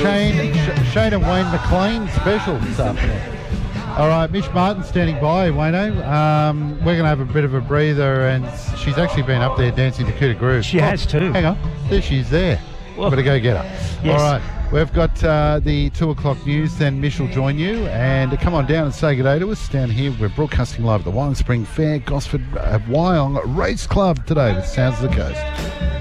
Shane and Wayne McLean special this afternoon. All right, Mish Martin standing by, Wayno. We're going to have a bit of a breather, and she's actually been up there dancing to Kuta Groove. She has too. Hang on. There she's there. Well, Better go get her. Yes. All right, we've got the 2 o'clock news, then Mish will join you. And come on down and say good day to us. Down here, we're broadcasting live at the Wyong Spring Fair, Gosford Wyong Race Club today with Sounds of the Coast.